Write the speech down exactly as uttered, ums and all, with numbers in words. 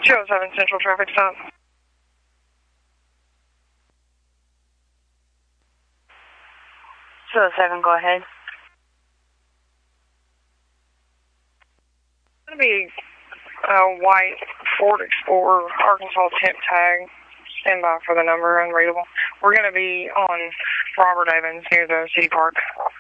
two oh seven Central traffic stop. two oh seven, go ahead. It's going to be a white Ford Explorer, Arkansas temp tag. Stand by for the number, unreadable. We're going to be on Robert Evans near the city park.